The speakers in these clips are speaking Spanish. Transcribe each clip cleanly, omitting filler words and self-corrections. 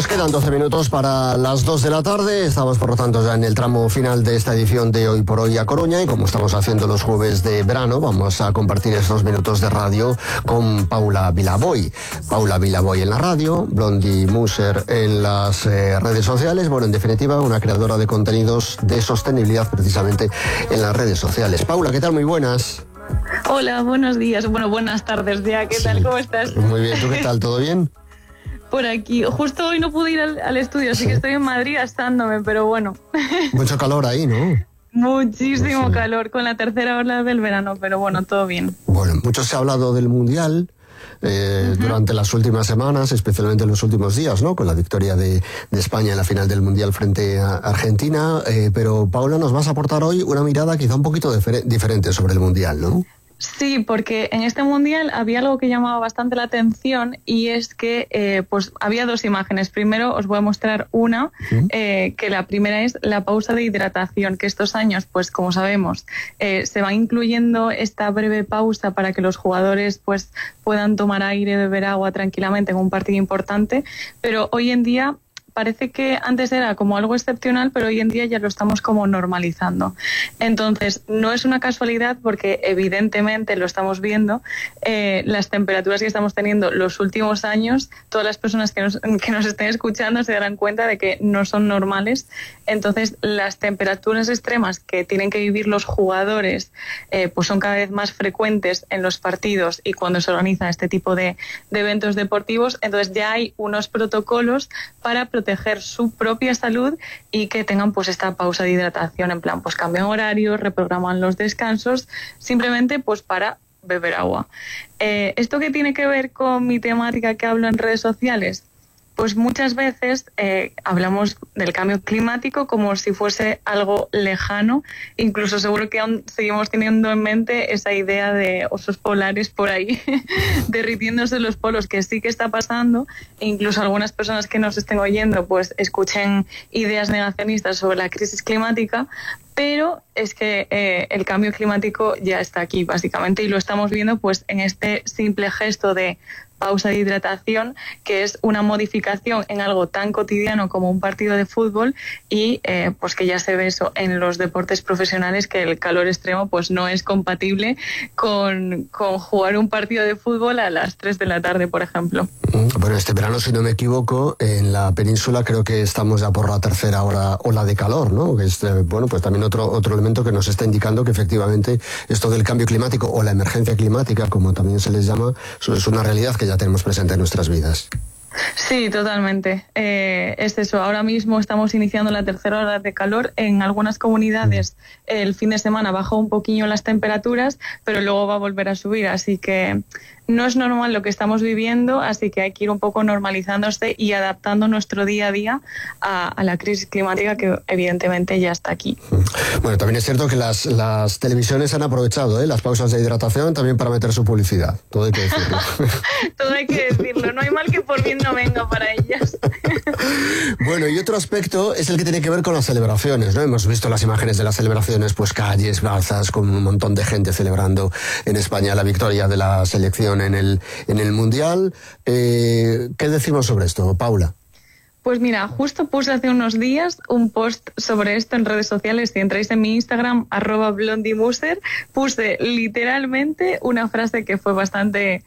Pues quedan 12 minutos para las 2 de la tarde. Estamos, por lo tanto, ya en el tramo final de esta edición de Hoy por Hoy a Coruña, y como estamos haciendo los jueves de verano, vamos a compartir estos minutos de radio con Paula Vilaboy. Paula Vilaboy en la radio, Blondie Muser en las redes sociales. Bueno, en definitiva, una creadora de contenidos de sostenibilidad precisamente en las redes sociales. Paula, ¿qué tal? Muy buenas. Hola, buenos días. Bueno, buenas tardes ya. ¿Qué tal? ¿Cómo estás? Muy bien. ¿Tú qué tal? ¿Todo bien? Por aquí. Justo hoy no pude ir al estudio, así que estoy en Madrid asándome, pero bueno. Mucho calor ahí, ¿no? Muchísimo calor con la tercera ola del verano, pero bueno, todo bien. Bueno, mucho se ha hablado del Mundial durante las últimas semanas, especialmente en los últimos días, ¿no? Con la victoria de España en la final del Mundial frente a Argentina. Pero, Paula, nos vas a aportar hoy una mirada quizá un poquito diferente sobre el Mundial, ¿no? Sí, porque en este Mundial había algo que llamaba bastante la atención, y es que pues había dos imágenes. Primero os voy a mostrar una, que la primera es la pausa de hidratación, que estos años, pues como sabemos, se va incluyendo esta breve pausa para que los jugadores pues puedan tomar aire, beber agua tranquilamente en un partido importante, pero hoy en día parece que antes era como algo excepcional, pero hoy en día ya lo estamos como normalizando. Entonces, no es una casualidad, porque evidentemente lo estamos viendo, las temperaturas que estamos teniendo los últimos años, todas las personas que nos estén escuchando se darán cuenta de que no son normales. Entonces, las temperaturas extremas que tienen que vivir los jugadores pues son cada vez más frecuentes en los partidos y cuando se organizan este tipo de eventos deportivos. Entonces, ya hay unos protocolos para proteger su propia salud y que tengan pues esta pausa de hidratación, en plan pues cambian horarios, reprograman los descansos, simplemente pues para beber agua. ¿Esto qué tiene que ver con mi temática que hablo en redes sociales? Pues muchas veces hablamos del cambio climático como si fuese algo lejano, incluso seguro que aún seguimos teniendo en mente esa idea de osos polares por ahí derritiéndose los polos, que sí que está pasando, e incluso algunas personas que nos estén oyendo pues escuchen ideas negacionistas sobre la crisis climática, pero es que el cambio climático ya está aquí básicamente, y lo estamos viendo pues en este simple gesto de pausa de hidratación, que es una modificación en algo tan cotidiano como un partido de fútbol, y pues que ya se ve eso en los deportes profesionales, que el calor extremo pues no es compatible con jugar un partido de fútbol a las 3 de la tarde, por ejemplo. Bueno, este verano, si no me equivoco, en la península creo que estamos ya por la tercera ola de calor, ¿no? Que es, bueno, pues también otro elemento que nos está indicando que efectivamente esto del cambio climático o la emergencia climática, como también se les llama, es una realidad que ya tenemos presente en nuestras vidas. Sí, totalmente. Es eso. Ahora mismo estamos iniciando la tercera ola de calor. En algunas comunidades el fin de semana bajó un poquillo las temperaturas, pero luego va a volver a subir. Así que no es normal lo que estamos viviendo, así que hay que ir un poco normalizándose y adaptando nuestro día a día a la crisis climática, que evidentemente ya está aquí. Bueno, también es cierto que las televisiones han aprovechado las pausas de hidratación también para meter su publicidad. Todo hay que decirlo. Todo hay que decirlo. No hay mal que por bien no venga para ellas. Bueno, y otro aspecto es el que tiene que ver con las celebraciones, ¿no? Hemos visto las imágenes de las celebraciones, pues calles, plazas, con un montón de gente celebrando en España la victoria de la selección en el Mundial. ¿Qué decimos sobre esto, Paula? Pues mira, justo puse hace unos días un post sobre esto en redes sociales. Si entráis en mi Instagram, @blondiemuser, puse literalmente una frase que fue bastante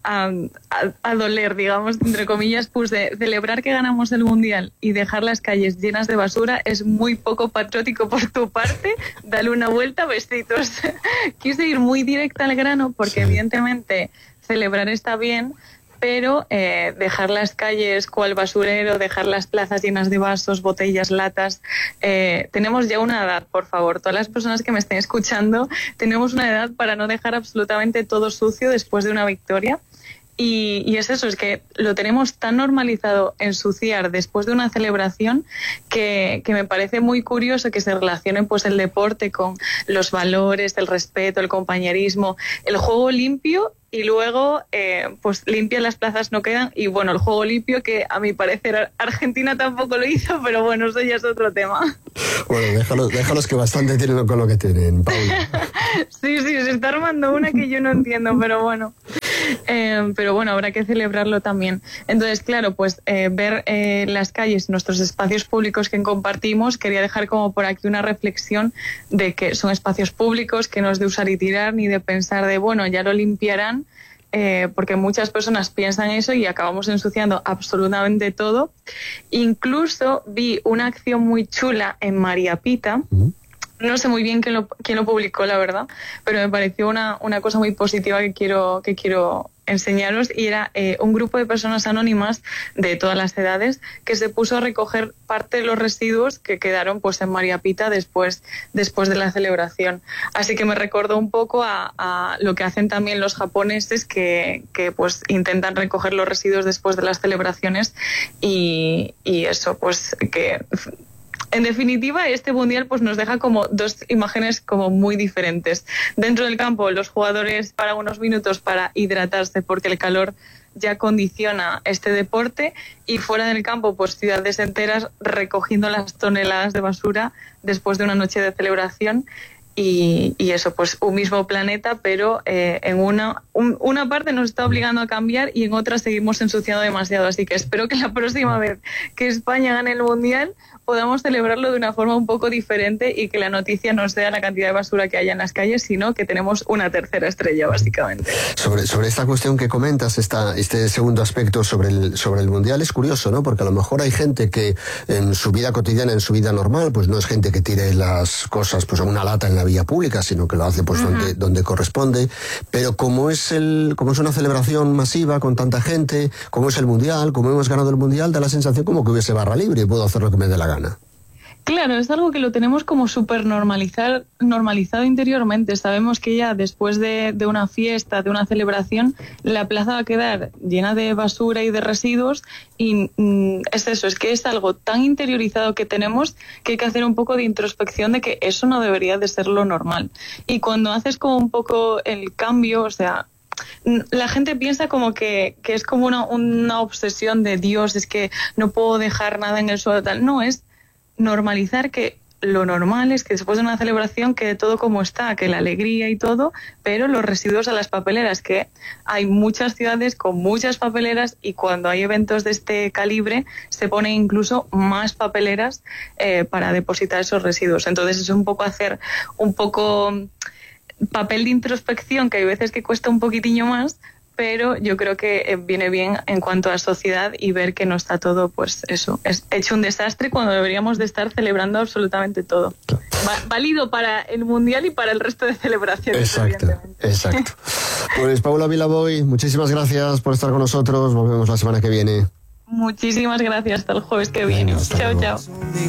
a doler, digamos, entre comillas. Puse: celebrar que ganamos el Mundial y dejar las calles llenas de basura es muy poco patriótico por tu parte, dale una vuelta, besitos. Quise ir muy directa al grano porque evidentemente celebrar está bien, pero dejar las calles cual basurero, dejar las plazas llenas de vasos, botellas, latas, tenemos ya una edad, por favor, todas las personas que me estén escuchando, tenemos una edad para no dejar absolutamente todo sucio después de una victoria. Y es eso, es que lo tenemos tan normalizado ensuciar después de una celebración que me parece muy curioso que se relacionen pues el deporte con los valores, el respeto, el compañerismo, el juego limpio, y luego pues limpias las plazas no quedan. Y bueno, el juego limpio, que a mi parecer Argentina tampoco lo hizo, pero bueno, eso ya es otro tema. Bueno, déjalos que bastante tienen con lo que tienen, Paula. Sí, se está armando una que yo no entiendo, pero bueno. Pero bueno, habrá que celebrarlo también. Entonces, claro, pues ver las calles, nuestros espacios públicos que compartimos, quería dejar como por aquí una reflexión de que son espacios públicos, que no es de usar y tirar, ni de pensar de, bueno, ya lo limpiarán, porque muchas personas piensan eso y acabamos ensuciando absolutamente todo. Incluso vi una acción muy chula en María Pita. No sé muy bien quién lo publicó, la verdad, pero me pareció una cosa muy positiva que quiero enseñaros, y era un grupo de personas anónimas de todas las edades que se puso a recoger parte de los residuos que quedaron pues en María Pita después de la celebración. Así que me recordó un poco a lo que hacen también los japoneses, que pues intentan recoger los residuos después de las celebraciones, y eso, pues que... En definitiva, este mundial pues nos deja como dos imágenes como muy diferentes. Dentro del campo, los jugadores paran unos minutos para hidratarse porque el calor ya condiciona este deporte, y fuera del campo, pues ciudades enteras recogiendo las toneladas de basura después de una noche de celebración. Y eso, pues un mismo planeta, pero en una parte nos está obligando a cambiar y en otra seguimos ensuciando demasiado. Así que espero que la próxima vez que España gane el Mundial podamos celebrarlo de una forma un poco diferente, y que la noticia no sea la cantidad de basura que haya en las calles, sino que tenemos una tercera estrella, básicamente. Sobre esta cuestión que comentas, este segundo aspecto sobre el Mundial, es curioso, ¿no? Porque a lo mejor hay gente que en su vida cotidiana, en su vida normal, pues no es gente que tire las cosas pues a una lata en la vía pública, sino que lo hace pues donde corresponde. Pero como es una celebración masiva con tanta gente, como es el Mundial, como hemos ganado el Mundial, da la sensación como que hubiese barra libre y puedo hacer lo que me dé la gana. Claro, es algo que lo tenemos como súper normalizado interiormente. Sabemos que ya después de una fiesta, de una celebración, la plaza va a quedar llena de basura y de residuos, y es eso, es que es algo tan interiorizado que tenemos, que hay que hacer un poco de introspección de que eso no debería de ser lo normal. Y cuando haces como un poco el cambio, o sea... La gente piensa como que es como una obsesión de Dios, es que no puedo dejar nada en el suelo, tal. No, es normalizar que lo normal es que después de una celebración quede todo como está, que la alegría y todo, pero los residuos a las papeleras, que hay muchas ciudades con muchas papeleras, y cuando hay eventos de este calibre se ponen incluso más papeleras para depositar esos residuos. Entonces es un poco hacer un poco papel de introspección, que hay veces que cuesta un poquitillo más, pero yo creo que viene bien en cuanto a sociedad, y ver que no está todo, pues eso, es hecho un desastre cuando deberíamos de estar celebrando absolutamente todo. Válido para el Mundial y para el resto de celebraciones. Exacto. Pues Paula Vilaboy, muchísimas gracias por estar con nosotros. Volvemos la semana que viene. Muchísimas gracias, hasta el jueves que viene. Chao, chao.